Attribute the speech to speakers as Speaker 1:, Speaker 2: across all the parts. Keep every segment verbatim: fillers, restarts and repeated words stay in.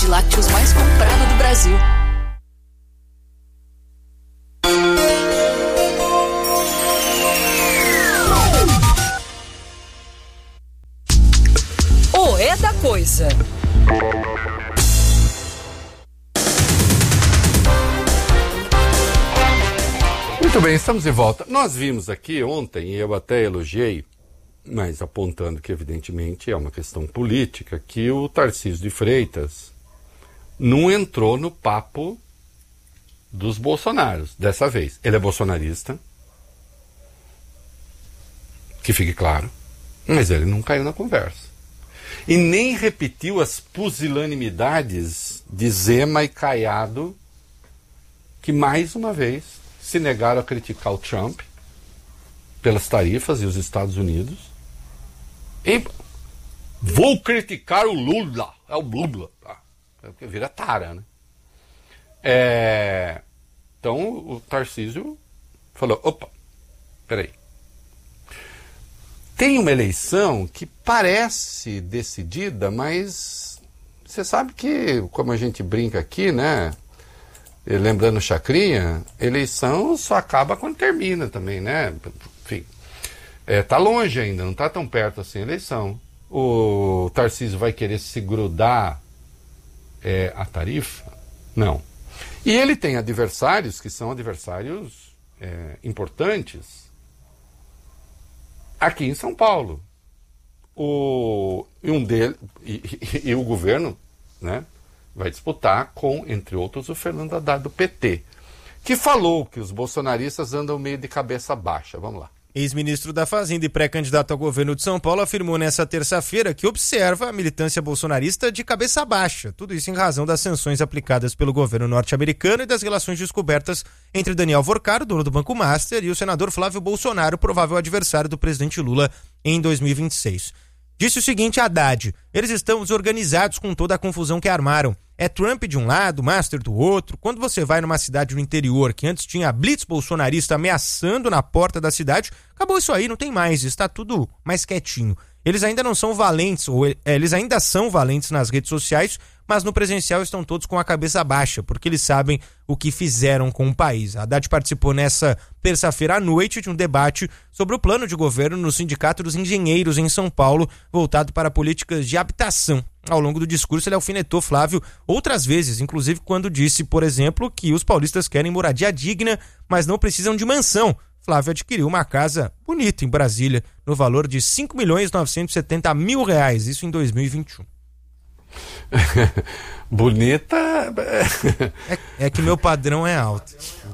Speaker 1: lácteos mais comprado do Brasil. O É da Coisa.
Speaker 2: Muito bem, estamos de volta. Nós vimos aqui ontem, e eu até elogiei, mas apontando que evidentemente é uma questão política, que o Tarcísio de Freitas não entrou no papo dos bolsonaros, dessa vez. Ele é bolsonarista, que fique claro, mas ele não caiu na conversa. E nem repetiu as pusilanimidades de Zema e Caiado, que mais uma vez se negaram a criticar o Trump pelas tarifas e os Estados Unidos. E vou criticar o Lula. É o Lula. Porque vira tara, né? É, então o Tarcísio falou, opa, peraí. Tem uma eleição que parece decidida, mas você sabe que, como a gente brinca aqui, né? Lembrando Chacrinha, eleição só acaba quando termina também, né? Enfim, é, tá longe ainda, não tá tão perto assim a eleição. O Tarcísio vai querer se grudar é, a tarifa? Não. E ele tem adversários que são adversários é, importantes aqui em São Paulo. O, e, um dele, e, e, e o governo, né? Vai disputar com, entre outros, o Fernando Haddad do P T, que falou que os bolsonaristas andam meio de cabeça baixa. Vamos lá.
Speaker 3: Ex-ministro da Fazenda e pré-candidato ao governo de São Paulo afirmou nesta terça-feira que observa a militância bolsonarista de cabeça baixa. Tudo isso em razão das sanções aplicadas pelo governo norte-americano e das relações descobertas entre Daniel Vorcaro, dono do Banco Master, e o senador Flávio Bolsonaro, provável adversário do presidente Lula em dois mil e vinte e seis. Disse o seguinte a Haddad: eles estão desorganizados com toda a confusão que armaram. É Trump de um lado, Master do outro. Quando você vai numa cidade no interior que antes tinha blitz bolsonarista ameaçando na porta da cidade, acabou isso aí, não tem mais, está tudo mais quietinho. Eles ainda não são valentes, ou é, eles ainda são valentes nas redes sociais, mas no presencial estão todos com a cabeça baixa, porque eles sabem o que fizeram com o país. A Haddad participou nessa terça-feira à noite de um debate sobre o plano de governo no Sindicato dos Engenheiros em São Paulo, voltado para políticas de habitação. Ao longo do discurso, ele alfinetou Flávio outras vezes, inclusive quando disse, por exemplo, que os paulistas querem moradia digna, mas não precisam de mansão. Flávio adquiriu uma casa bonita em Brasília, no valor de cinco milhões novecentos e setenta mil reais, isso em dois mil e vinte e um.
Speaker 2: Bonita.
Speaker 3: é, é que meu padrão é alto.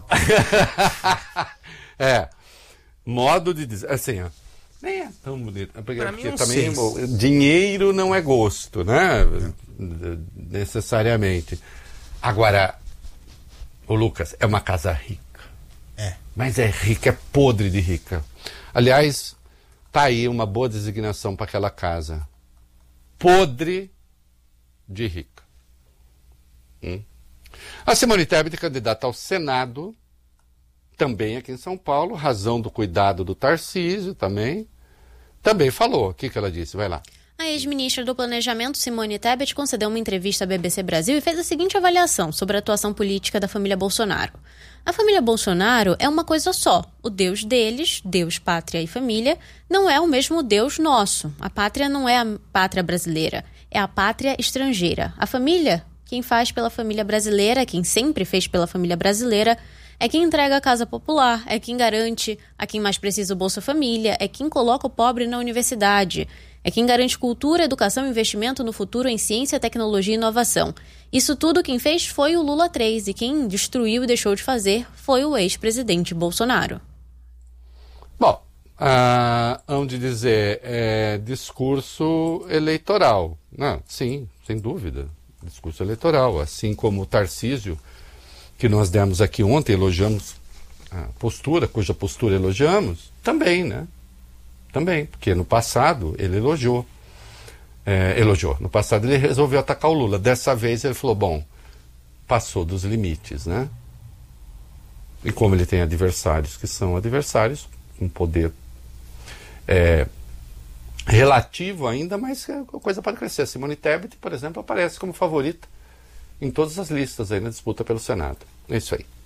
Speaker 2: É, modo de dizer, assim, ó, nem é tão bonito, porque,
Speaker 3: pra
Speaker 2: porque
Speaker 3: mim,
Speaker 2: também o, dinheiro não é gosto, né? É. Necessariamente. Agora, o Lucas, é uma casa rica.
Speaker 3: É.
Speaker 2: Mas é rica, é podre de rica. Aliás, tá aí uma boa designação para aquela casa. Podre de rica. Hum. A Simone Tebet, candidata ao Senado, também aqui em São Paulo, razão do cuidado do Tarcísio também, também falou. O que, que ela disse? Vai lá.
Speaker 4: A ex-ministra do Planejamento, Simone Tebet, concedeu uma entrevista à B B C Brasil e fez a seguinte avaliação sobre a atuação política da família Bolsonaro. A família Bolsonaro é uma coisa só. O Deus deles, Deus, pátria e família, não é o mesmo Deus nosso. A pátria não é a pátria brasileira, é a pátria estrangeira. A família, quem faz pela família brasileira, quem sempre fez pela família brasileira, é quem entrega a casa popular, é quem garante a quem mais precisa o Bolsa Família, é quem coloca o pobre na universidade, é quem garante cultura, educação e investimento no futuro em ciência, tecnologia e inovação. Isso tudo quem fez foi o Lula três e quem destruiu e deixou de fazer foi o ex-presidente Bolsonaro.
Speaker 2: Bom, ah, onde dizer, é discurso eleitoral. Não, sim, sem dúvida, discurso eleitoral, assim como o Tarcísio, que nós demos aqui ontem, elogiamos a postura, cuja postura elogiamos, também, né? Também, porque no passado ele elogiou. É, elogiou. No passado ele resolveu atacar o Lula. Dessa vez ele falou, bom, passou dos limites, né? E como ele tem adversários que são adversários, com poder é, relativo ainda, mas a coisa pode crescer. Simone Tebet, por exemplo, aparece como favorita em todas as listas aí na disputa pelo Senado. É isso aí.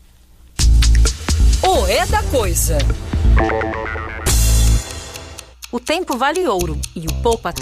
Speaker 1: O É da Coisa.
Speaker 5: O tempo vale ouro e o Poupa